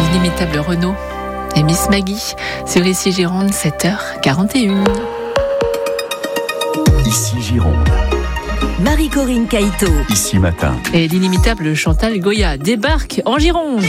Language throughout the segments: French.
l'inimitable Renaud et Miss Maggie sur Ici Gironde, 7h41. Ici Gironde. Marie-Corinne Caïto. Ici Matin. Et l'inimitable Chantal Goya débarque en Gironde.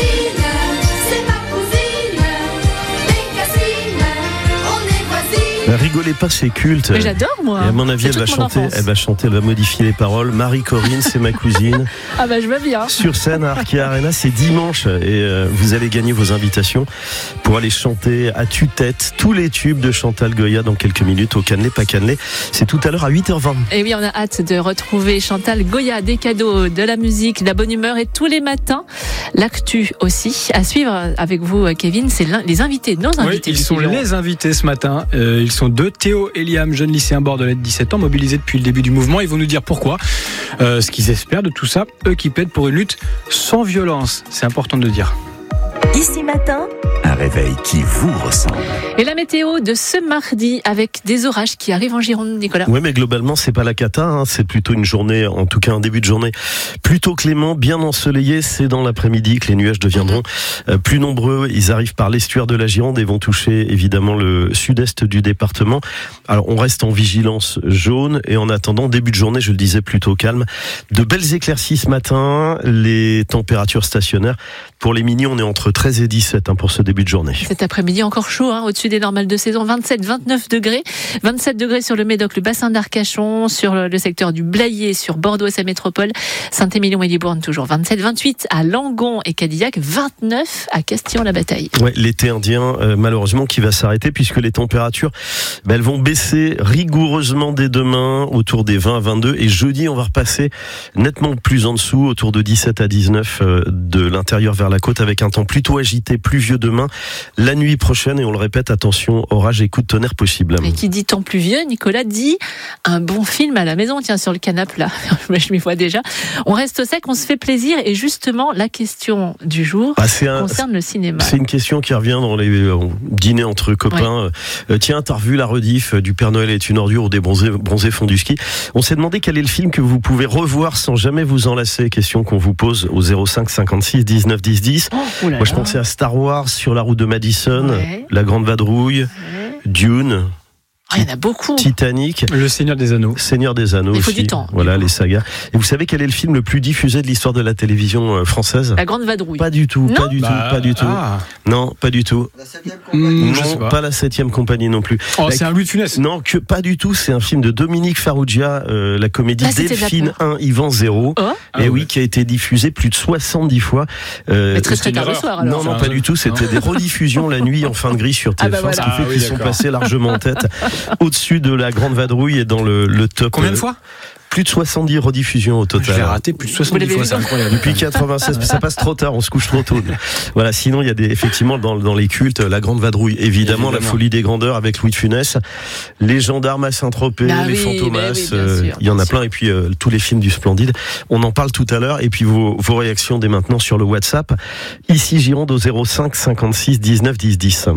Rigolez pas, c'est culte. Mais j'adore, moi. Et à mon avis, elle va chanter, elle va modifier les paroles. Marie-Corinne, c'est ma cousine. Ah bah je veux bien. Sur scène à Arkia Arena, c'est dimanche et vous allez gagner vos invitations pour aller chanter à tue-tête tous les tubes de Chantal Goya dans quelques minutes au Cannelé, pas Cannelé. C'est tout à l'heure à 8h20. Et oui, on a hâte de retrouver Chantal Goya, des cadeaux, de la musique, de la bonne humeur et tous les matins, l'actu aussi. À suivre avec vous, Kevin, c'est les invités, nos invités. Oui, ils sont les invités ce matin. Ils sont deux, Théo et Liam, jeunes lycéens bordelais de 17 ans, mobilisés depuis le début du mouvement. Ils vont nous dire pourquoi, ce qu'ils espèrent de tout ça, eux qui plaident pour une lutte sans violence. C'est important de dire. Ici Matin, un réveil qui vous ressemble. Et la météo de ce mardi avec des orages qui arrivent en Gironde, Nicolas. Oui, mais globalement, c'est pas la cata, c'est plutôt une journée, en tout cas un début de journée plutôt clément, bien ensoleillé. C'est dans l'après-midi que les nuages deviendront plus nombreux. Ils arrivent par l'estuaire de la Gironde et vont toucher évidemment le sud-est du département. Alors, on reste en vigilance jaune et en attendant, début de journée, je le disais, plutôt calme. De belles éclaircies ce matin, les températures stationnaires. Pour les mini, on est entre 13 et 17 pour ce début de journée. Cet après-midi encore chaud, au-dessus des normales de saison, 27-29 degrés. 27 degrés sur le Médoc, le bassin d'Arcachon, sur le secteur du Blayais, sur Bordeaux et sa métropole, Saint-Émilion et Libourne toujours 27-28 à Langon et Cadillac, 29 à Castillon-la-Bataille. Ouais, l'été indien, malheureusement, qui va s'arrêter puisque les températures, elles vont baisser rigoureusement dès demain, autour des 20 à 22. Et jeudi, on va repasser nettement plus en dessous, autour de 17 à 19 de l'intérieur vers la côte, avec un temps plutôt agité, pluvieux demain. La nuit prochaine, et on le répète, attention, orage et coups de tonnerre possible. Et qui dit temps pluvieux, Nicolas dit un bon film à la maison. Tiens, sur le canapé là, je m'y vois déjà. On reste au sec, on se fait plaisir. Et justement, la question du jour concerne le cinéma. C'est une question qui revient dans les dîners entre copains. Ouais. Tiens, t'as revu la rediff du Père Noël est une ordure ou des bronzés font du ski. On s'est demandé quel est le film que vous pouvez revoir sans jamais vous en lasser. Question qu'on vous pose au 05 56 19 10 10. Moi, je pensais à Star Wars, Sur la route de Madison, La Grande Vadrouille, Dune. Il y en a beaucoup. Titanic. Le Seigneur des Anneaux. Seigneur des Anneaux. Il faut aussi. du temps. Voilà, les sagas. Et vous savez quel est le film le plus diffusé de l'histoire de la télévision française ? La Grande Vadrouille. Pas du tout, pas du tout. Non, pas du tout. La 7e compagnie. Non, pas la 7e compagnie non plus. Oh, c'est un Louis de Funès. Non, pas du tout. C'est un film de Dominique Farrugia, la comédie Delphine 1, Yvan 0. Et oui, qui a été diffusé plus de 70 fois. Mais très tard le soir, alors. Non, pas du tout. C'était des rediffusions la nuit en fin de grille sur TF1, ce qui fait qu'ils sont passés largement en tête, au-dessus de La Grande Vadrouille et dans le top. Combien de fois ? Plus de 70 rediffusions au total. J'ai raté plus de 70 fois, c'est incroyable. Depuis 96, ça passe trop tard, on se couche trop tôt. Voilà, sinon il y a effectivement dans les cultes, La Grande Vadrouille, évidemment, La Folie des Grandeurs avec Louis de Funès, Les Gendarmes à Saint-Tropez, Les Fantomas, il y en a plein, et puis tous les films du Splendide. On en parle tout à l'heure, et puis vos réactions dès maintenant sur le WhatsApp. Ici Gironde au 05 56 19 10 10.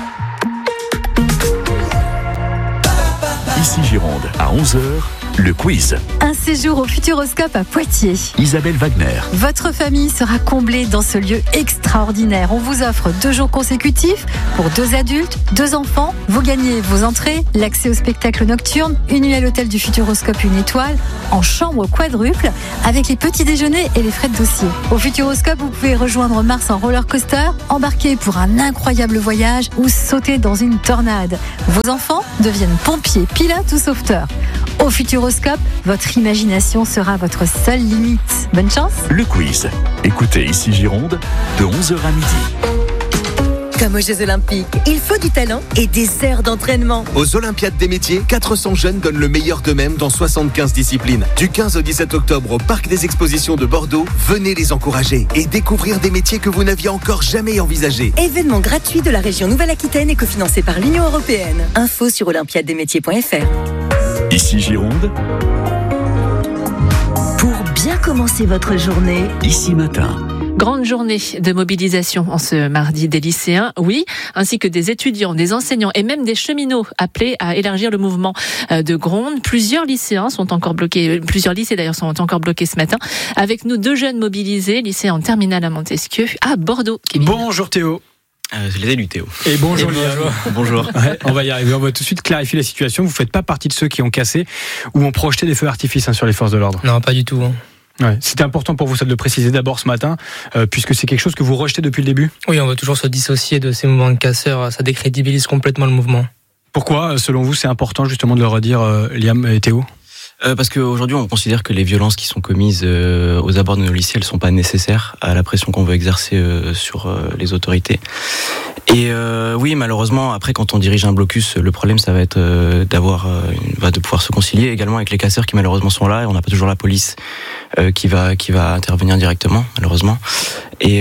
Ici Gironde, à 11h, le quiz. Un séjour au Futuroscope à Poitiers. Isabelle Wagner. Votre famille sera comblée dans ce lieu extraordinaire. On vous offre 2 jours consécutifs pour 2 adultes, 2 enfants. Vous gagnez vos entrées, l'accès au spectacle nocturne, une nuit à l'hôtel du Futuroscope 1 étoile, en chambre quadruple, avec les petits déjeuners et les frais de dossier. Au Futuroscope, vous pouvez rejoindre Mars en roller coaster, embarquer pour un incroyable voyage ou sauter dans une tornade. Vos enfants deviennent pompiers, pilotes ou sauveteurs. Au Futuroscope, votre imagination sera votre seule limite. Bonne chance. Le quiz. Écoutez Ici Gironde, de 11h à midi. Comme aux Jeux Olympiques, il faut du talent et des heures d'entraînement. Aux Olympiades des métiers, 400 jeunes donnent le meilleur d'eux-mêmes dans 75 disciplines. Du 15 au 17 octobre au Parc des Expositions de Bordeaux, venez les encourager et découvrir des métiers que vous n'aviez encore jamais envisagés. Événement gratuit de la région Nouvelle-Aquitaine et cofinancé par l'Union européenne. Info sur olympiadesmétiers.fr. Ici Gironde. Pour bien commencer votre journée, Ici Matin. Grande journée de mobilisation en ce mardi des lycéens, oui, ainsi que des étudiants, des enseignants et même des cheminots appelés à élargir le mouvement de Gronde. Plusieurs lycées d'ailleurs sont encore bloqués ce matin. Avec nous, 2 jeunes mobilisés, lycéens en terminale à Montesquieu, à Bordeaux. Kevin. Bonjour Théo. Je les ai lus, Théo. Et bonjour Liam. Bonjour. Ouais, on va y arriver. On va tout de suite clarifier la situation. Vous ne faites pas partie de ceux qui ont cassé ou ont projeté des feux d'artifice sur les forces de l'ordre. Non, pas du tout. Ouais. C'était important pour vous ça de le préciser d'abord ce matin, puisque c'est quelque chose que vous rejetez depuis le début. Oui, on veut toujours se dissocier de ces mouvements de casseurs. Ça décrédibilise complètement le mouvement. Pourquoi, selon vous, c'est important justement de le redire, Liam et Théo ? Parce qu'aujourd'hui, on considère que les violences qui sont commises aux abords de nos lycées, elles sont pas nécessaires à la pression qu'on veut exercer sur les autorités. Et oui, malheureusement, après, quand on dirige un blocus, le problème, ça va être de pouvoir se concilier également avec les casseurs qui malheureusement sont là. Et on n'a pas toujours la police qui va intervenir directement, malheureusement. Et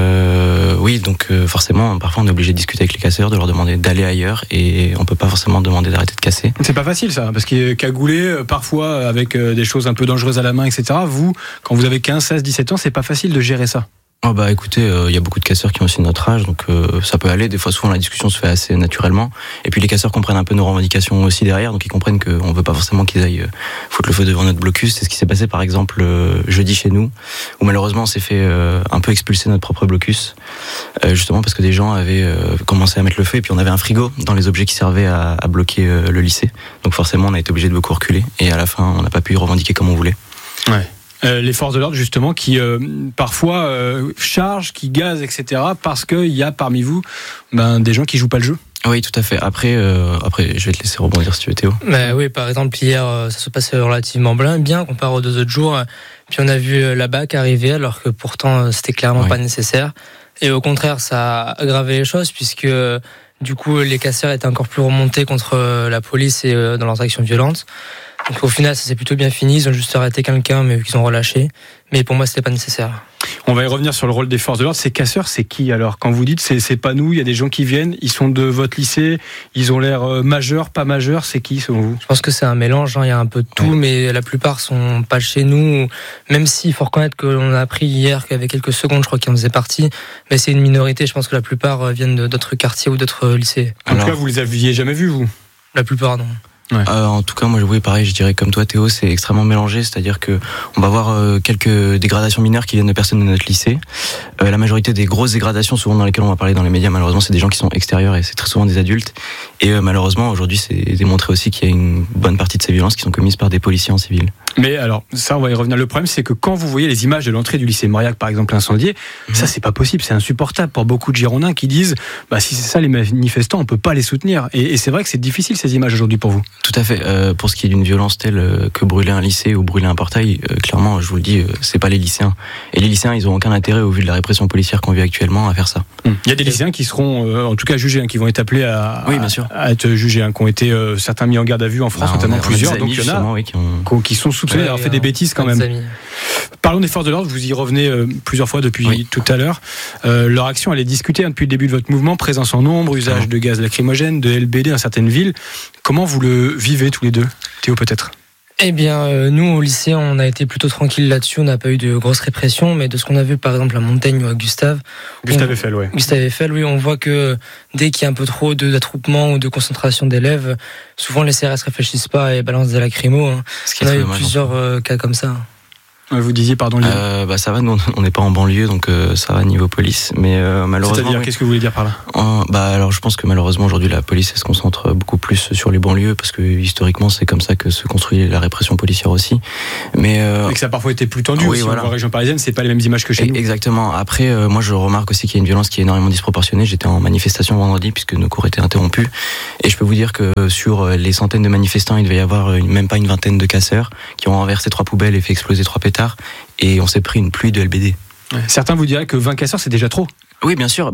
oui, donc forcément, parfois, on est obligé de discuter avec les casseurs, de leur demander d'aller ailleurs, et on peut pas forcément demander d'arrêter de casser. C'est pas facile ça, parce qu'il est cagoulé, parfois avec des choses un peu dangereuses à la main, etc. Vous, quand vous avez 15, 16, 17 ans, c'est pas facile de gérer ça. Oh bah écoutez, y a beaucoup de casseurs qui ont aussi notre âge, donc ça peut aller. Des fois, souvent la discussion se fait assez naturellement. Et puis les casseurs comprennent un peu nos revendications aussi derrière, donc ils comprennent qu'on veut pas forcément qu'ils aillent foutre le feu devant notre blocus. C'est ce qui s'est passé par exemple jeudi chez nous, où malheureusement on s'est fait un peu expulser notre propre blocus, justement parce que des gens avaient commencé à mettre le feu, et puis on avait un frigo dans les objets qui servaient à bloquer le lycée. Donc forcément on a été obligé de beaucoup reculer, et à la fin on n'a pas pu revendiquer comme on voulait. Ouais. Les forces de l'ordre justement qui parfois chargent, qui gazent, etc. parce qu'il y a parmi vous des gens qui jouent pas le jeu. Oui, tout à fait. Après, je vais te laisser rebondir si tu veux, Théo. Oui, par exemple hier, ça se passait relativement bien comparé aux 2 autres jours. Puis on a vu la BAC arriver alors que pourtant c'était clairement pas nécessaire. Et au contraire, ça a aggravé les choses puisque du coup les casseurs étaient encore plus remontés contre la police et dans leurs actions violentes. Donc au final, ça s'est plutôt bien fini. Ils ont juste arrêté quelqu'un, mais qu'ils ont relâché. Mais pour moi, c'était pas nécessaire. On va y revenir sur le rôle des forces de l'ordre. Ces casseurs, c'est qui alors ? Quand vous dites c'est pas nous, il y a des gens qui viennent, ils sont de votre lycée, ils ont l'air majeurs, pas majeurs, c'est qui selon vous ? Je pense que c'est un mélange, il y a un peu de tout, mais la plupart sont pas de chez nous. Même s'il faut reconnaître qu'on a appris hier qu'il y avait quelques secondes, je crois qu'ils en faisaient partie, mais c'est une minorité. Je pense que la plupart viennent d'autres quartiers ou d'autres lycées. En tout cas, vous les aviez jamais vus, vous ? La plupart, non. Ouais. En tout cas, moi, oui, pareil, je dirais comme toi, Théo, c'est extrêmement mélangé, c'est-à-dire que on va avoir quelques dégradations mineures qui viennent de personnes de notre lycée. La majorité des grosses dégradations, souvent dans lesquelles on va parler dans les médias, malheureusement, c'est des gens qui sont extérieurs et c'est très souvent des adultes. Et malheureusement, aujourd'hui, c'est démontré aussi qu'il y a une bonne partie de ces violences qui sont commises par des policiers en civil. Mais alors, ça, on va y revenir. Le problème, c'est que quand vous voyez les images de l'entrée du lycée Mauriac, par exemple, incendié, ça, c'est pas possible, c'est insupportable pour beaucoup de Girondins qui disent, si c'est ça les manifestants, on peut pas les soutenir. Et c'est vrai que c'est difficile ces images aujourd'hui pour vous. Tout à fait. Pour ce qui est d'une violence telle que brûler un lycée ou brûler un portail, clairement, je vous le dis, c'est pas les lycéens. Et les lycéens, ils ont aucun intérêt, au vu de la répression policière qu'on vit actuellement, à faire ça. Il y a des lycéens qui seront, en tout cas, jugés, qui vont être appelés à être jugés, qui ont été certains mis en garde à vue en France, notamment plusieurs. Donc il y en a qui sont soupçonnés d'avoir fait des bêtises quand même. Parlons des forces de l'ordre, vous y revenez plusieurs fois depuis tout à l'heure. Leur action, elle est discutée depuis le début de votre mouvement, présence en nombre, usage de gaz lacrymogène, de LBD dans certaines villes. Comment vous le vivez tous les deux ? Théo, peut-être ? Eh bien, nous, au lycée, on a été plutôt tranquille là-dessus. On n'a pas eu de grosses répressions, mais de ce qu'on a vu, par exemple, à Montaigne ou à Gustave Eiffel, oui, on voit que dès qu'il y a un peu trop d'attroupement ou de concentration d'élèves, souvent les CRS réfléchissent pas et balancent des lacrymos. On a eu plusieurs cas comme ça. Vous disiez, pardon, ça va, nous on n'est pas en banlieue, donc ça va niveau police, mais malheureusement... C'est-à-dire, qu'est-ce que vous voulez dire par là ? Alors je pense que malheureusement aujourd'hui la police elle se concentre beaucoup plus sur les banlieues, parce que historiquement c'est comme ça que se construit la répression policière aussi. Mais et que ça a parfois été plus tendu aussi, en région parisienne, c'est pas les mêmes images que chez nous. Exactement. Après, moi je remarque aussi qu'il y a une violence qui est énormément disproportionnée. J'étais en manifestation vendredi, puisque nos cours étaient interrompus, et je peux vous dire que sur les centaines de manifestants, il devait y avoir même pas une vingtaine de casseurs qui ont renversé 3 poubelles et fait exploser 3 pétards. Et on s'est pris une pluie de LBD. Certains vous diraient que 20 casseurs, c'est déjà trop. Oui, bien sûr,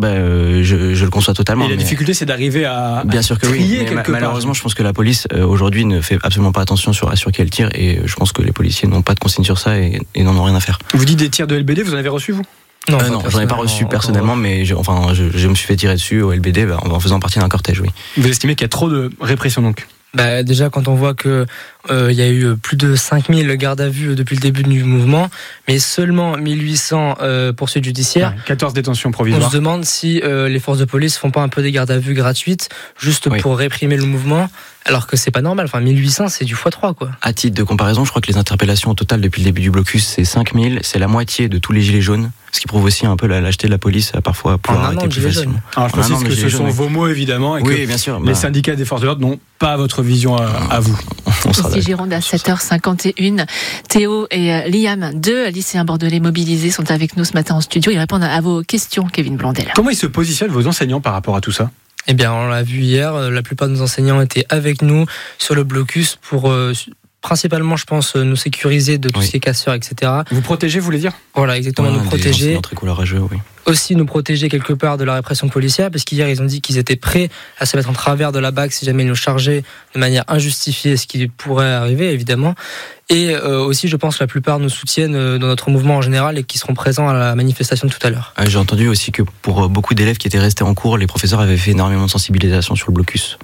je le conçois totalement. Et la difficulté, c'est d'arriver à bien sûr que trier oui, quelque malheureusement, part. je pense que la police, aujourd'hui, ne fait absolument pas attention sur qui elle tire, et je pense que les policiers n'ont pas de consigne sur ça et n'en ont rien à faire. Vous dites des tirs de LBD, vous en avez reçu, vous ? Non, j'en ai pas reçu personnellement, mais je me suis fait tirer dessus au LBD en faisant partie d'un cortège, oui. Vous estimez qu'il y a trop de répression, donc ? Déjà, quand on voit que il y a eu plus de 5000 gardes à vue depuis le début du mouvement, mais seulement 1800 poursuites judiciaires. 14 détentions provisoires. On se demande si les forces de police font pas un peu des gardes à vue gratuites, juste pour réprimer le mouvement, alors que c'est pas normal. Enfin, 1800, c'est du x3, quoi. À titre de comparaison, je crois que les interpellations au total depuis le début du blocus, c'est 5000, c'est la moitié de tous les gilets jaunes, ce qui prouve aussi un peu la lâcheté de la police à parfois pouvoir arrêter plus facilement. Alors, je précise que ce sont vos mots, évidemment, et que bien sûr, les syndicats des forces de l'ordre n'ont pas votre vision à vous. Ici Gironde à 7h51. Théo et Liam, 2 lycéens bordelais mobilisés, sont avec nous ce matin en studio. Ils répondent à vos questions, Kevin Blondel. Comment ils se positionnent, vos enseignants, par rapport à tout ça ? Eh bien, on l'a vu hier, la plupart de nos enseignants étaient avec nous sur le blocus pour principalement, je pense, nous sécuriser de tout ce qui est casseurs, etc. Vous protéger, vous voulez dire ? Voilà, exactement, nous protéger. Très courageux, oui. Aussi nous protéger quelque part de la répression policière, parce qu'hier ils ont dit qu'ils étaient prêts à se mettre en travers de la BAC si jamais ils nous chargeaient de manière injustifiée, ce qui pourrait arriver évidemment. Et aussi, je pense que la plupart nous soutiennent dans notre mouvement en général et qui seront présents à la manifestation de tout à l'heure. J'ai entendu aussi que pour beaucoup d'élèves qui étaient restés en cours, les professeurs avaient fait énormément de sensibilisation sur le blocus.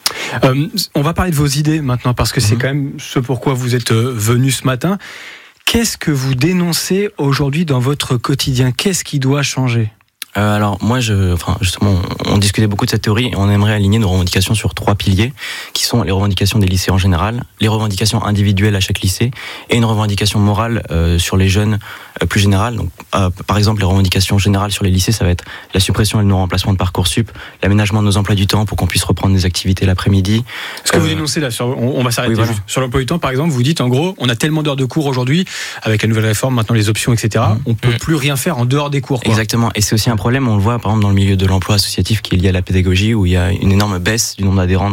On va parler de vos idées maintenant, parce que c'est quand même ce pourquoi vous êtes venus ce matin. Qu'est-ce que vous dénoncez aujourd'hui dans votre quotidien ? Qu'est-ce qui doit changer ? Alors moi, justement, on discutait beaucoup de cette théorie et on aimerait aligner nos revendications sur 3 piliers, qui sont les revendications des lycées en général, les revendications individuelles à chaque lycée et une revendication morale sur les jeunes plus générale. Donc, par exemple, les revendications générales sur les lycées, ça va être la suppression et le non-remplacement de Parcoursup, l'aménagement de nos emplois du temps pour qu'on puisse reprendre des activités l'après-midi. Ce que vous dénoncez là, on va s'arrêter juste. Sur l'emploi du temps, par exemple, vous dites en gros, on a tellement d'heures de cours aujourd'hui, avec la nouvelle réforme, maintenant les options, etc. On peut plus rien faire en dehors des cours, quoi. Exactement, et c'est aussi un problème, on le voit par exemple dans le milieu de l'emploi associatif qui est lié à la pédagogie, où il y a une énorme baisse du nombre d'adhérents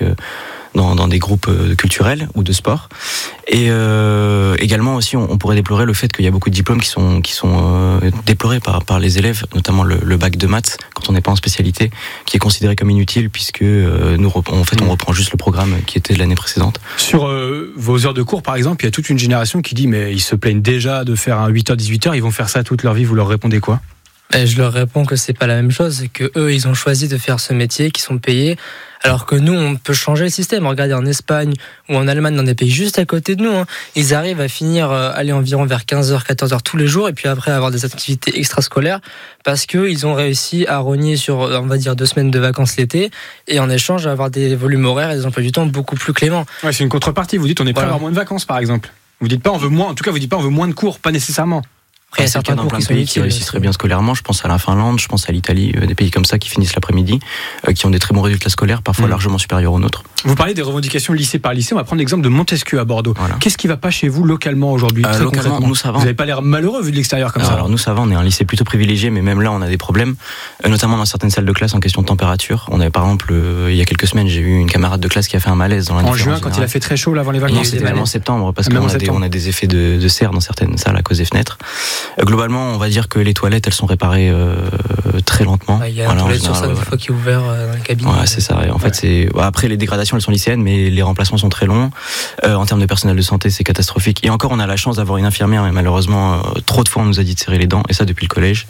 dans des groupes culturels ou de sport. Et également aussi, on pourrait déplorer le fait qu'il y a beaucoup de diplômes qui sont déplorés par les élèves, notamment le bac de maths, quand on n'est pas en spécialité, qui est considéré comme inutile puisque on reprend juste le programme qui était de l'année précédente. Sur vos heures de cours, par exemple, il y a toute une génération qui dit mais ils se plaignent déjà de faire un 8h, 18h, ils vont faire ça toute leur vie, vous leur répondez quoi ? Je leur réponds que c'est pas la même chose, que eux ils ont choisi de faire ce métier, qu'ils sont payés, alors que nous on peut changer le système. Regardez en Espagne ou en Allemagne, dans des pays juste à côté de nous, ils arrivent à finir aller environ vers 15h, 14h tous les jours et puis après avoir des activités extrascolaires parce que ils ont réussi à rogner sur, on va dire, 2 semaines de vacances l'été et en échange avoir des volumes horaires et des emplois du temps beaucoup plus cléments. Ouais, c'est une contrepartie. Vous dites on est prêt à avoir moins de vacances, par exemple. Vous dites pas on veut moins, en tout cas vous dites pas on veut moins de cours, pas nécessairement. Il y a certains cours qui réussissent très bien scolairement. Je pense à la Finlande, je pense à l'Italie, des pays comme ça qui finissent l'après-midi, qui ont des très bons résultats scolaires, parfois largement supérieurs aux nôtres. Vous parlez des revendications lycée par lycée. On va prendre l'exemple de Montesquieu à Bordeaux. Voilà. Qu'est-ce qui ne va pas chez vous localement aujourd'hui ? Localement, nous ça va. Vous n'avez pas l'air malheureux vu de l'extérieur comme ça. Alors nous ça va, on est un lycée plutôt privilégié, mais même là on a des problèmes, notamment dans certaines salles de classe en question de température. On avait par exemple, il y a quelques semaines, j'ai eu une camarade de classe qui a fait un malaise dans l'indifférence. En juin, quand il a fait très chaud là, avant les vacances. Non, c'était même en septembre, parce qu'on a des effets de serre dans certaines salles à cause des fenêtres. Globalement, on va dire que les toilettes elles sont réparées très lentement. Il y a un toilette sur 5 fois qui est ouvert dans la cabine. Ouais, c'est ça. Et en fait, après les dégradations elles sont lycéennes, mais les remplacements sont très longs. En termes de personnel de santé, c'est catastrophique. Et encore, on a la chance d'avoir une infirmière, mais malheureusement, trop de fois on nous a dit de serrer les dents, et ça depuis le collège.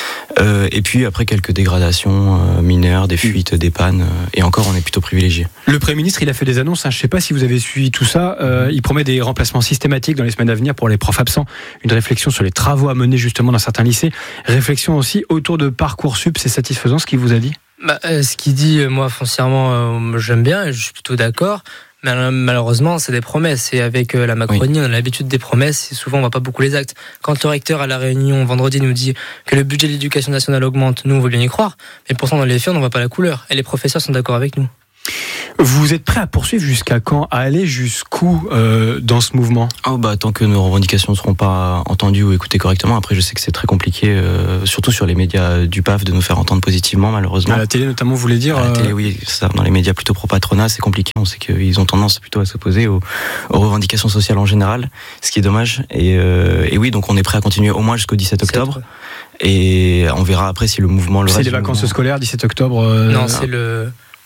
Et puis après quelques dégradations mineures, des fuites, des pannes, et encore on est plutôt privilégié. Le Premier ministre il a fait des annonces, je ne sais pas si vous avez suivi tout ça, il promet des remplacements systématiques dans les semaines à venir pour les profs absents, une réflexion sur les travaux à mener justement dans certains lycées, réflexion aussi autour de Parcoursup, c'est satisfaisant ce qu'il vous a dit ? Ce qu'il dit, moi foncièrement j'aime bien et je suis plutôt d'accord. Mais malheureusement, c'est des promesses. Et avec la Macronie, on a l'habitude des promesses et souvent on voit pas beaucoup les actes. Quand le recteur à la réunion vendredi nous dit que le budget de l'éducation nationale augmente, nous on veut bien y croire. Mais pourtant dans les faits, on n'en voit pas la couleur. Et les professeurs sont d'accord avec nous. Vous êtes prêt à poursuivre jusqu'à quand ? À aller jusqu'où dans ce mouvement ? Tant que nos revendications ne seront pas entendues ou écoutées correctement. Après, je sais que c'est très compliqué, surtout sur les médias du PAF, de nous faire entendre positivement, malheureusement. À la télé, notamment, vous voulez dire À la télé, oui. Ça, dans les médias plutôt pro-patronat, c'est compliqué. On sait qu'ils ont tendance plutôt à s'opposer aux revendications sociales en général, ce qui est dommage. Et oui, donc on est prêt à continuer au moins jusqu'au 17 octobre. Et on verra après si le mouvement... C'est les vacances scolaires, 17 octobre Non, c'est le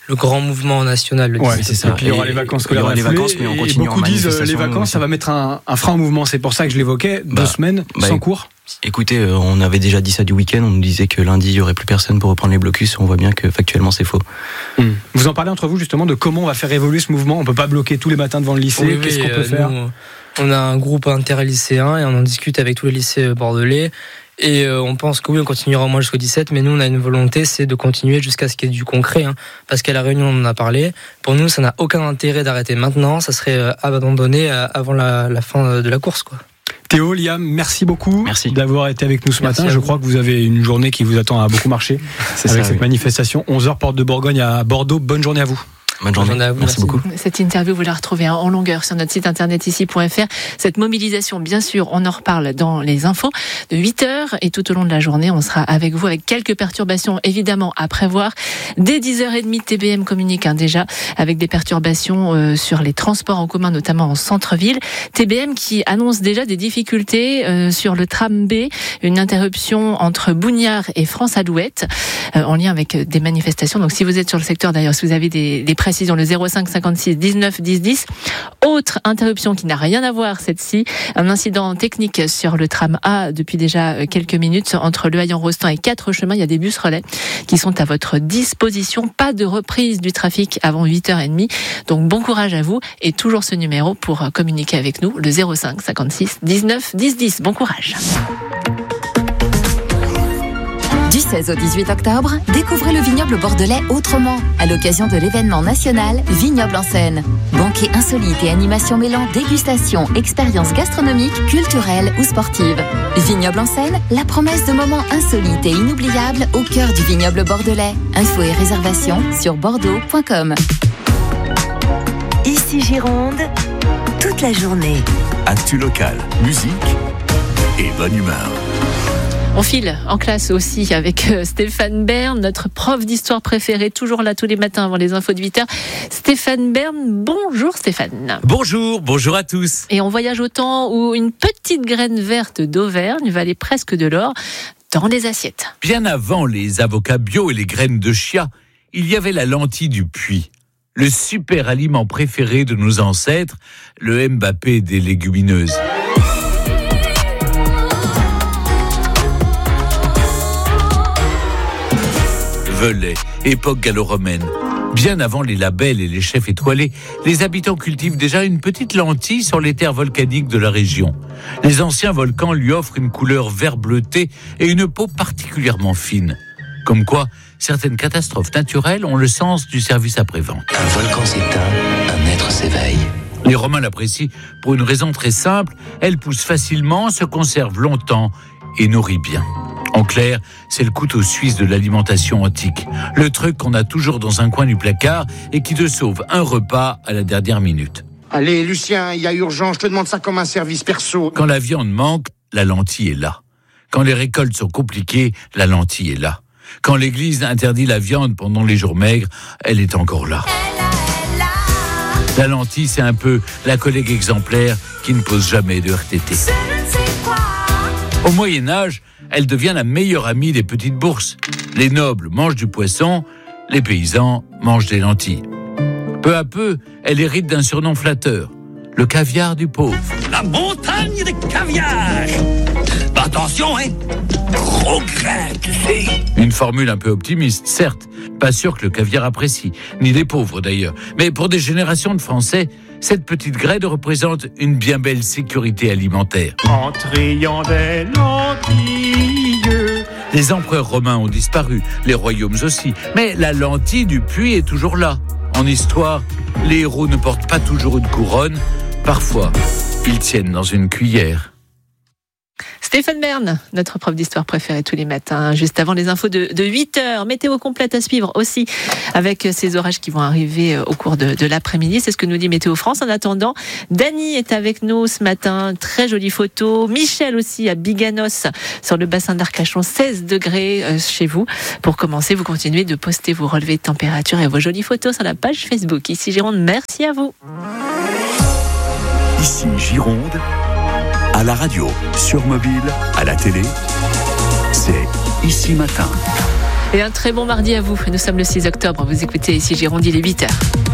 le grand mouvement national. Le 17 c'est ça. Et puis il y aura les vacances scolaires. Les vacances, mais on continue. Et beaucoup disent les vacances, ça va mettre un frein au mouvement. C'est pour ça que je l'évoquais. 2 semaines sans cours. Écoutez, on avait déjà dit ça du week-end. On nous disait que lundi, il n'y aurait plus personne pour reprendre les blocus. On voit bien que factuellement, c'est faux. Vous en parlez entre vous justement de comment on va faire évoluer ce mouvement. On ne peut pas bloquer tous les matins devant le lycée. Qu'est-ce qu'on peut faire? On a un groupe interlycéen et on en discute avec tous les lycées bordelais. Et on pense que oui, on continuera au moins jusqu'au 17, mais nous, on a une volonté, c'est de continuer jusqu'à ce qu'il y ait du concret. Parce qu'à la réunion, on en a parlé. Pour nous, ça n'a aucun intérêt d'arrêter maintenant. Ça serait abandonné avant la fin de la course, quoi. Théo, Liam, merci beaucoup d'avoir été avec nous ce matin. Je crois que vous avez une journée qui vous attend à beaucoup marcher avec cette manifestation. 11h, porte de Bourgogne à Bordeaux. Bonne journée à vous. Bonne journée à vous. Merci beaucoup. Cette interview, vous la retrouvez en longueur sur notre site internet ici.fr. Cette mobilisation, bien sûr, on en reparle dans les infos de 8h et tout au long de la journée, on sera avec vous avec quelques perturbations évidemment à prévoir. Dès 10h30, TBM communique déjà avec des perturbations sur les transports en commun, notamment en centre-ville. TBM qui annonce déjà des difficultés sur le tram B, une interruption entre Bougnard et France-Alouette en lien avec des manifestations. Donc si vous êtes sur le secteur d'ailleurs, si vous avez des précisions, le 05 56 19 10 10. Autre interruption qui n'a rien à voir, cette-ci, un incident technique sur le tram A depuis déjà quelques minutes entre Le Haillan-Rostand et 4 chemins. Il y a des bus relais qui sont à votre disposition. Pas de reprise du trafic avant 8h30. Donc bon courage à vous et toujours ce numéro pour communiquer avec nous, le 05 56 19 10 10. Bon courage. Du 16 au 18 octobre, découvrez le vignoble bordelais autrement, à l'occasion de l'événement national Vignoble en scène. Banquet insolite et animation mêlant dégustation, expériences gastronomiques, culturelles ou sportives. Vignoble en scène, la promesse de moments insolites et inoubliables au cœur du vignoble bordelais. Infos et réservations sur bordeaux.com. Ici Gironde, toute la journée. Actu locale, musique et bonne humeur. On file en classe aussi avec Stéphane Bern, notre prof d'histoire préféré, toujours là tous les matins avant les infos de 8h. Stéphane Bern, bonjour Stéphane. Bonjour à tous. Et on voyage au temps où une petite graine verte d'Auvergne valait presque de l'or dans les assiettes. Bien avant les avocats bio et les graines de chia, il y avait la lentille du puits. Le super aliment préféré de nos ancêtres, le Mbappé des légumineuses. Velay, époque gallo-romaine. Bien avant les labels et les chefs étoilés, les habitants cultivent déjà une petite lentille sur les terres volcaniques de la région. Les anciens volcans lui offrent une couleur vert bleuté et une peau particulièrement fine. Comme quoi, certaines catastrophes naturelles ont le sens du service après-vente. Un volcan s'éteint, un être s'éveille. Les Romains l'apprécient pour une raison très simple, elle pousse facilement, se conserve longtemps et nourrit bien. En clair, c'est le couteau suisse de l'alimentation antique. Le truc qu'on a toujours dans un coin du placard et qui te sauve un repas à la dernière minute. Allez, Lucien, il y a urgence, je te demande ça comme un service perso. Quand la viande manque, la lentille est là. Quand les récoltes sont compliquées, la lentille est là. Quand l'église interdit la viande pendant les jours maigres, elle est encore là. La lentille, c'est un peu la collègue exemplaire qui ne pose jamais de RTT. Au Moyen-Âge, elle devient la meilleure amie des petites bourses. Les nobles mangent du poisson, les paysans mangent des lentilles. Peu à peu, elle hérite d'un surnom flatteur, le caviar du pauvre. La montagne de caviar. Attention, gros grain, tu sais. Une formule un peu optimiste, certes. Pas sûr que le caviar apprécie, ni les pauvres d'ailleurs. Mais pour des générations de Français, cette petite graine représente une bien belle sécurité alimentaire. En triant des lentilles. Les empereurs romains ont disparu, les royaumes aussi. Mais la lentille du puits est toujours là. En histoire, les héros ne portent pas toujours une couronne. Parfois, ils tiennent dans une cuillère. Stéphane Bern, notre prof d'histoire préféré tous les matins, juste avant les infos de 8h. Météo complète à suivre aussi avec ces orages qui vont arriver au cours de l'après-midi. C'est ce que nous dit Météo France. En attendant, Dany est avec nous ce matin. Très jolie photo. Michel aussi à Biganos sur le bassin d'Arcachon. 16 degrés chez vous. Pour commencer, vous continuez de poster vos relevés de température et vos jolies photos sur la page Facebook. Ici Gironde, merci à vous. Ici Gironde. À la radio, sur mobile, à la télé, c'est Ici Matin. Et un très bon mardi à vous. Nous sommes le 6 octobre. Vous écoutez ici Gironde, il est 8h.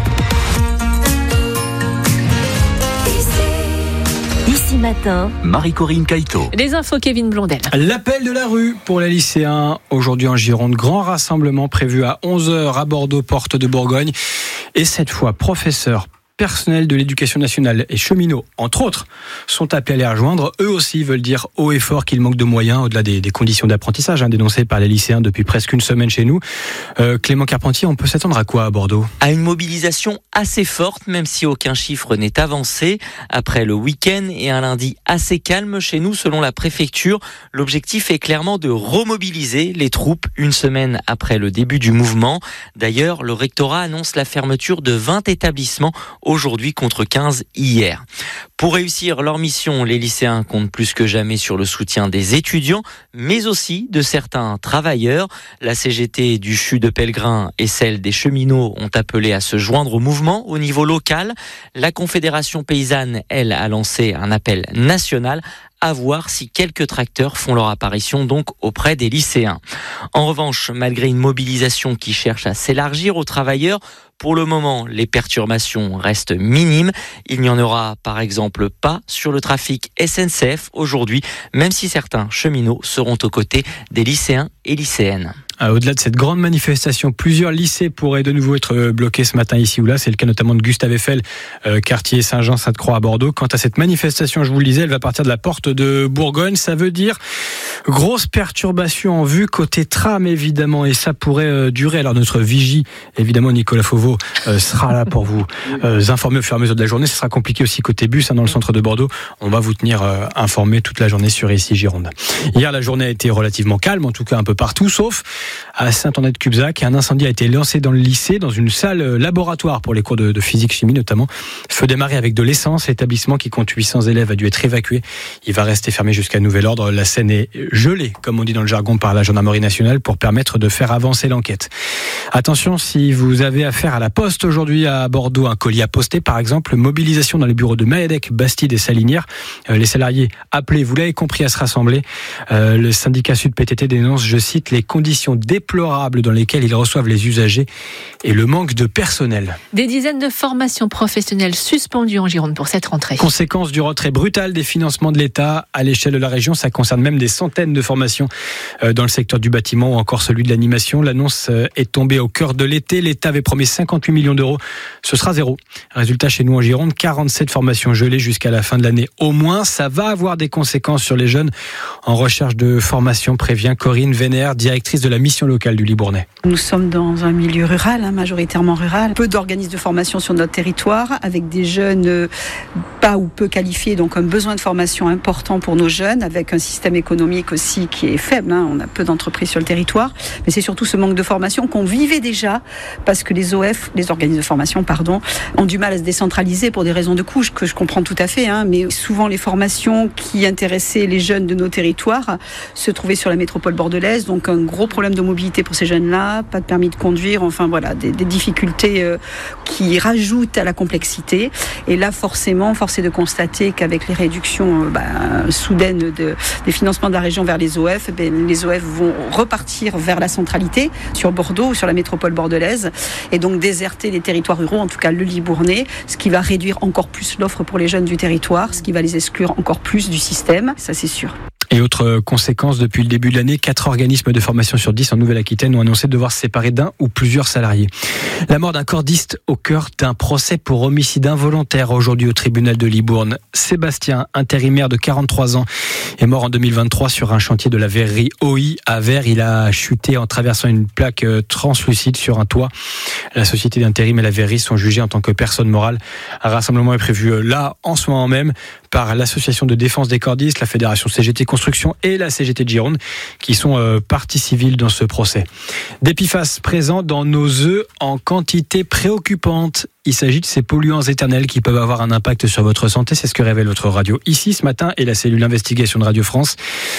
Ici matin, Marie-Corinne Caïto. Les infos, Kevin Blondel. L'appel de la rue pour les lycéens. Aujourd'hui en Gironde, grand rassemblement prévu à 11h à Bordeaux, porte de Bourgogne. Et cette fois, professeurs, personnels de l'éducation nationale et cheminots, entre autres, sont appelés à les rejoindre. Eux aussi veulent dire haut et fort qu'il manque de moyens, au-delà des conditions d'apprentissage dénoncées par les lycéens depuis presque une semaine chez nous. Clément Carpentier, on peut s'attendre à quoi à Bordeaux ? À une mobilisation assez forte, même si aucun chiffre n'est avancé. Après le week-end et un lundi assez calme chez nous, selon la préfecture, l'objectif est clairement de remobiliser les troupes une semaine après le début du mouvement. D'ailleurs, le rectorat annonce la fermeture de 20 établissements aujourd'hui contre 15 hier. Pour réussir leur mission, les lycéens comptent plus que jamais sur le soutien des étudiants, mais aussi de certains travailleurs. La CGT du CHU de Pellegrin et celle des cheminots ont appelé à se joindre au mouvement au niveau local. La Confédération paysanne, elle, a lancé un appel national à voir si quelques tracteurs font leur apparition donc auprès des lycéens. En revanche, malgré une mobilisation qui cherche à s'élargir aux travailleurs, pour le moment, les perturbations restent minimes. Il n'y en aura par exemple pas sur le trafic SNCF aujourd'hui, même si certains cheminots seront aux côtés des lycéens et lycéennes. Au-delà de cette grande manifestation, plusieurs lycées pourraient de nouveau être bloqués ce matin ici ou là. C'est le cas notamment de Gustave Eiffel, quartier Saint-Jean-Sainte-Croix à Bordeaux. Quant à cette manifestation, je vous le disais, elle va partir de la porte de Bourgogne. Ça veut dire grosse perturbation en vue côté tram évidemment, et ça pourrait durer. Alors notre vigie, évidemment Nicolas Fauveau, sera là pour vous informer au fur et à mesure de la journée. Ce sera compliqué aussi côté bus dans le centre de Bordeaux. On va vous tenir informés toute la journée sur ici Gironde. Hier, la journée a été relativement calme, en tout cas un peu partout, sauf à Saint-André-de-Cubzac. Un incendie a été lancé dans le lycée, dans une salle laboratoire pour les cours de physique-chimie notamment. Feu démarré avec de l'essence. L'établissement qui compte 800 élèves a dû être évacué. Il va rester fermé jusqu'à nouvel ordre. La scène est gelée, comme on dit dans le jargon, par la gendarmerie nationale pour permettre de faire avancer l'enquête. Attention, si vous avez affaire à la poste aujourd'hui à Bordeaux, un colis à poster par exemple, mobilisation dans les bureaux de Malédec, Bastide et Salinière. Les salariés appelés, vous l'avez compris, à se rassembler. Le syndicat Sud PTT dénonce, je cite, les conditions déplorables dans lesquelles ils reçoivent les usagers et le manque de personnel. Des dizaines de formations professionnelles suspendues en Gironde pour cette rentrée. Conséquence du retrait brutal des financements de l'État à l'échelle de la région, ça concerne même des centaines de formations dans le secteur du bâtiment ou encore celui de l'animation. L'annonce est tombée au cœur de l'été. L'État avait promis 58 millions d'euros. Ce sera zéro. Résultat chez nous en Gironde, 47 formations gelées jusqu'à la fin de l'année au moins. Ça va avoir des conséquences sur les jeunes en recherche de formation, prévient Corinne Vénère, directrice de la mission locale du Libournais. Nous sommes dans un milieu rural, majoritairement rural. Peu d'organismes de formation sur notre territoire, avec des jeunes pas ou peu qualifiés, donc un besoin de formation important pour nos jeunes, avec un système économique aussi qui est faible. On a peu d'entreprises sur le territoire, mais c'est surtout ce manque de formation qu'on vivait déjà, parce que les OF, les organismes de formation, ont du mal à se décentraliser pour des raisons de coût, que je comprends tout à fait, mais souvent les formations qui intéressaient les jeunes de nos territoires se trouvaient sur la métropole bordelaise, donc un gros problème de mobilité pour ces jeunes-là, pas de permis de conduire, enfin voilà, des difficultés qui rajoutent à la complexité. Et là, forcément, force est de constater qu'avec les réductions soudaines des financements de la région vers les OF, les OF vont repartir vers la centralité, sur Bordeaux ou sur la métropole bordelaise, et donc déserter les territoires ruraux, en tout cas le Libournais, ce qui va réduire encore plus l'offre pour les jeunes du territoire, ce qui va les exclure encore plus du système, ça c'est sûr. Et autre conséquence, depuis le début de l'année, 4 organismes de formation sur 10 en Nouvelle-Aquitaine ont annoncé devoir se séparer d'un ou plusieurs salariés. La mort d'un cordiste au cœur d'un procès pour homicide involontaire aujourd'hui au tribunal de Libourne. Sébastien, intérimaire de 43 ans, est mort en 2023 sur un chantier de la verrerie OI à Vers. Il a chuté en traversant une plaque translucide sur un toit. La société d'intérim et la verrerie sont jugées en tant que personne morale. Un rassemblement est prévu là, en ce moment même, par l'association de défense des cordistes, la fédération CGT Construction et la CGT de Gironde, qui sont parties civiles dans ce procès. Des PFAS présents dans nos œufs en quantité préoccupante. Il s'agit de ces polluants éternels qui peuvent avoir un impact sur votre santé. C'est ce que révèle votre radio ici ce matin et la cellule investigation de Radio France.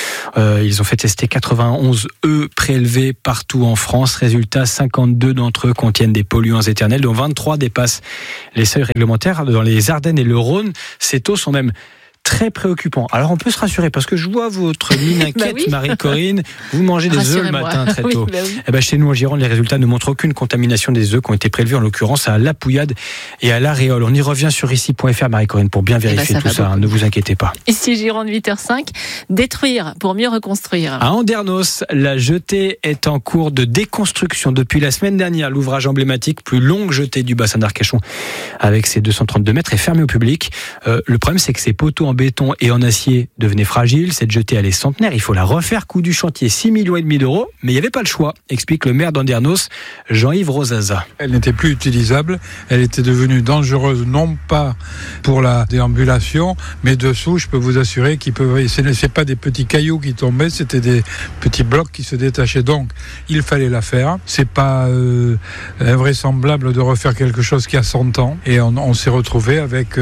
Ils ont fait tester 91 œufs prélevés partout en France. Résultat, 52 d'entre eux contiennent des polluants éternels, dont 23 dépassent les seuils réglementaires. Dans les Ardennes et le Rhône, ces taux sont même très préoccupant. Alors on peut se rassurer parce que je vois votre mine inquiète, oui. Marie-Corinne. Vous mangez des œufs le matin très tôt. Oui, oui. Eh ben, chez nous en Gironde, les résultats ne montrent aucune contamination des œufs qui ont été prélevés en l'occurrence à la Pouillade et à l'Aréole. On y revient sur ici.fr, Marie-Corinne, pour bien vérifier tout ça. Ne vous inquiétez pas. Ici Gironde 8h05, détruire pour mieux reconstruire. À Andernos, la jetée est en cours de déconstruction depuis la semaine dernière. L'ouvrage emblématique, plus longue jetée du bassin d'Arcachon, avec ses 232 mètres, est fermé au public. Le problème, c'est que ces poteaux en béton et en acier devenaient fragiles. Cette jetée, elle est centenaire. Il faut la refaire. Coût du chantier, 6,5 millions d'euros. Mais il n'y avait pas le choix, explique le maire d'Andernos, Jean-Yves Rosaza. Elle n'était plus utilisable. Elle était devenue dangereuse, non pas pour la déambulation, mais dessous, je peux vous assurer ce n'est pas des petits cailloux qui tombaient, c'était des petits blocs qui se détachaient. Donc, il fallait la faire. C'est pas invraisemblable de refaire quelque chose qui a 100 ans. Et on s'est retrouvé avec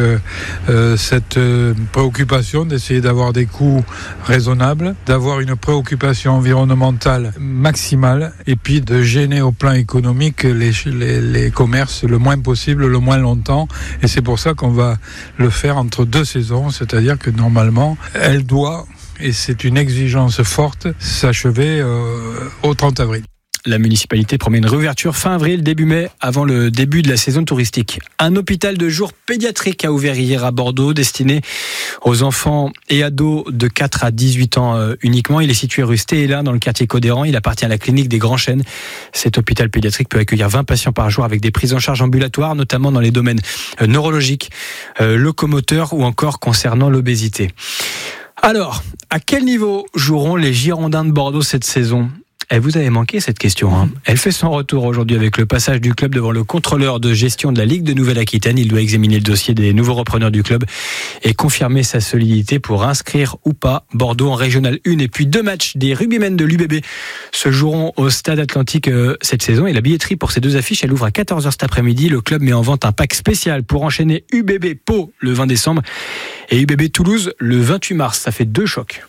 cette préoccupation d'essayer d'avoir des coûts raisonnables, d'avoir une préoccupation environnementale maximale, et puis de gêner au plan économique les commerces le moins possible, le moins longtemps. Et c'est pour ça qu'on va le faire entre 2 saisons, c'est-à-dire que normalement, elle doit, et c'est une exigence forte, s'achever au 30 avril. La municipalité promet une réouverture fin avril, début mai, avant le début de la saison touristique. Un hôpital de jour pédiatrique a ouvert hier à Bordeaux, destiné aux enfants et ados de 4 à 18 ans uniquement. Il est situé rue Stéhéla, dans le quartier Codéran. Il appartient à la clinique des Grands Chênes. Cet hôpital pédiatrique peut accueillir 20 patients par jour avec des prises en charge ambulatoires, notamment dans les domaines neurologiques, locomoteurs ou encore concernant l'obésité. Alors, à quel niveau joueront les Girondins de Bordeaux cette saison ? Vous avez manqué cette question. Elle fait son retour aujourd'hui avec le passage du club devant le contrôleur de gestion de la Ligue de Nouvelle-Aquitaine. Il doit examiner le dossier des nouveaux repreneurs du club et confirmer sa solidité pour inscrire ou pas Bordeaux en Régional 1. Et puis 2 matchs des rugbymen de l'UBB se joueront au Stade Atlantique cette saison. Et la billetterie pour ces 2 affiches, elle ouvre à 14h cet après-midi. Le club met en vente un pack spécial pour enchaîner UBB Pau le 20 décembre et UBB Toulouse le 28 mars. Ça fait 2 chocs.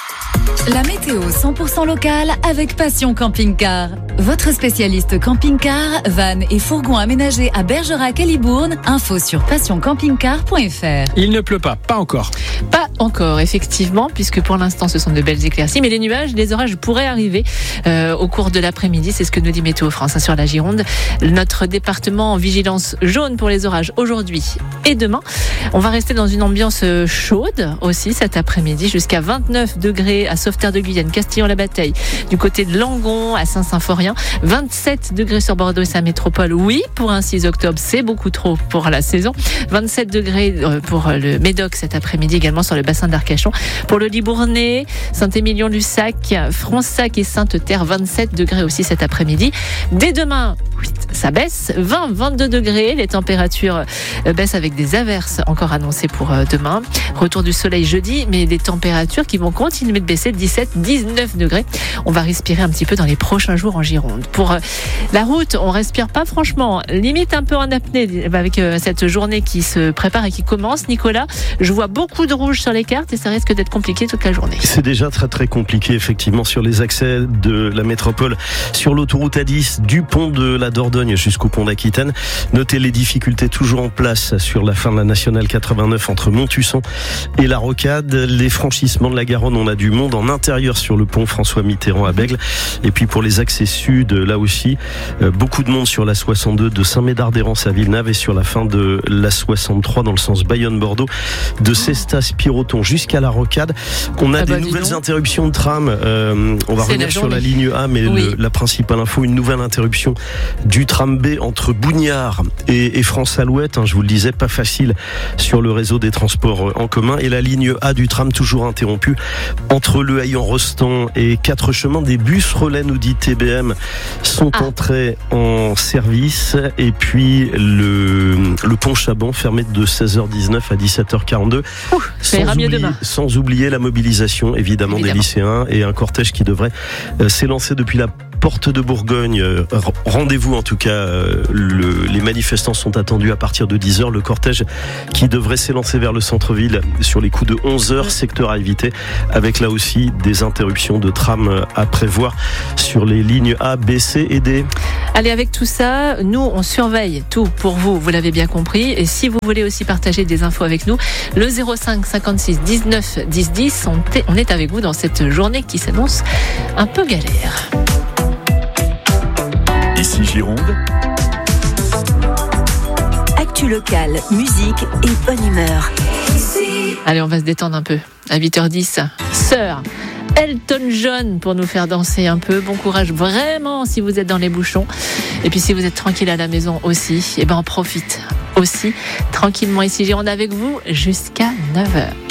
La météo 100% locale avec Passion Camping Car. Votre spécialiste camping-car, van et fourgon aménagés à Bergerac et Libourne. Info sur passioncampingcar.fr. Il ne pleut pas encore. Pas encore, effectivement, puisque pour l'instant ce sont de belles éclaircies, mais les nuages, les orages pourraient arriver au cours de l'après-midi. C'est ce que nous dit Météo France sur la Gironde. Notre département en vigilance jaune pour les orages aujourd'hui et demain. On va rester dans une ambiance chaude aussi cet après-midi, jusqu'à 29 degrés à Sauveterre de Guyane, Castillon-la-Bataille, du côté de Langon à Saint-Symphorien, 27 degrés sur Bordeaux et sa métropole. Oui, pour un 6 octobre, c'est beaucoup trop pour la saison. 27 degrés pour le Médoc cet après-midi, également sur le bassin d'Arcachon. Pour le Libournais, Saint-Émilion-du-Sac, Fronsac et Sainte-Terre, 27 degrés aussi cet après-midi. Dès demain, ça baisse, 20-22 degrés. Les températures baissent avec des averses encore annoncées pour demain. Retour du soleil jeudi, mais des températures qui vont continuer de baisser, 17-19 degrés. On va respirer un petit peu dans les prochains jours en Gironde. Pour la route, on respire pas franchement, limite un peu en apnée avec cette journée qui se prépare et qui commence. Nicolas, je vois beaucoup de rouge sur les cartes et ça risque d'être compliqué toute la journée. C'est déjà très très compliqué effectivement sur les accès de la métropole, sur l'autoroute A10 du pont de la Dordogne jusqu'au pont d'Aquitaine. Notez les difficultés toujours en place sur la fin de la nationale 89 entre Montusson et la Rocade. Les franchissements de la Garonne, on a du monde en intérieur sur le pont François Mitterrand à Bègles. Et puis pour les accès sud, là aussi, beaucoup de monde sur la 62 de Saint-Médard-d'Hérence à Villeneuve et sur la fin de la 63 dans le sens Bayonne-Bordeaux, de Cestas-Piroton jusqu'à la Rocade. On a des nouvelles interruptions de tram. On va revenir sur la ligne A, mais oui. La principale info, une nouvelle interruption du tram B entre Bougnard et France-Alouette. Je vous le disais, pas facile sur le réseau des transports en commun. Et la ligne A du tram toujours interrompue entre Le Haillon-Rostand et 4 chemins. Des bus relais, nous dit TBM, sont entrés en service. Et puis le pont Chabon fermé de 16h19 à 17h42. Sans oublier la mobilisation évidemment des lycéens et un cortège qui devrait s'élancer depuis la porte de Bourgogne. Rendez-vous en tout cas, les manifestants sont attendus à partir de 10h. Le cortège qui devrait s'élancer vers le centre-ville sur les coups de 11h, secteur à éviter, avec là aussi des interruptions de tram à prévoir sur les lignes A, B, C et D. Allez, avec tout ça, nous, on surveille tout pour vous, vous l'avez bien compris. Et si vous voulez aussi partager des infos avec nous, le 05 56 19 10 10, on est avec vous dans cette journée qui s'annonce un peu galère. Ici Gironde. Actu locale, musique et bonne humeur. Allez, on va se détendre un peu. À 8h10, Sœur Elton John pour nous faire danser un peu. Bon courage vraiment si vous êtes dans les bouchons. Et puis si vous êtes tranquille à la maison aussi, on profite aussi tranquillement. Ici Gironde avec vous jusqu'à 9h.